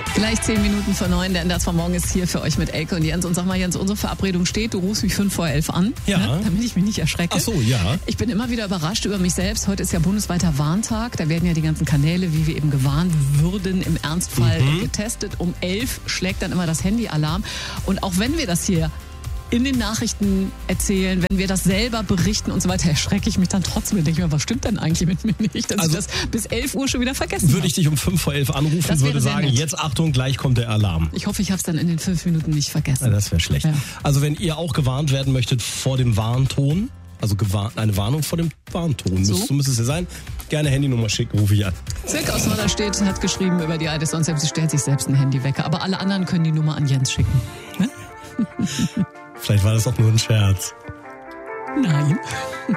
Gleich 10 Minuten vor 9, der Enders von morgen ist hier für euch mit Elke und Jens. Und sag mal, Jens, unsere Verabredung steht, du rufst mich 5 vor 11 an, ja. Ne, damit ich mich nicht erschrecke. Ach so, ja. Ich bin immer wieder überrascht über mich selbst. Heute ist ja bundesweiter Warntag. Da werden ja die ganzen Kanäle, wie wir eben gewarnt würden, im Ernstfall getestet. Um 11 schlägt dann immer das Handy-Alarm. Und auch wenn wir das hier in den Nachrichten erzählen, wenn wir das selber berichten und so weiter, erschrecke ich mich dann trotzdem und denke mir, was stimmt denn eigentlich mit mir nicht, dass ich das bis 11 Uhr schon wieder vergessen Würde ich dich um 5 vor 11 anrufen, würde sagen, jetzt Achtung, gleich kommt der Alarm. Ich hoffe, ich habe es dann in den 5 Minuten nicht vergessen. Ja, das wäre schlecht. Ja. Also wenn ihr auch gewarnt werden möchtet vor dem Warnton, also eine Warnung vor dem Warnton, so müsste es ja sein, gerne Handynummer schicken, rufe ich an. Zirk aus Norderstedt hat geschrieben über die Alte, sonst sie stellt sich selbst ein Handywecker, aber alle anderen können die Nummer an Jens schicken. Ne? Vielleicht war das auch nur ein Scherz. Nein.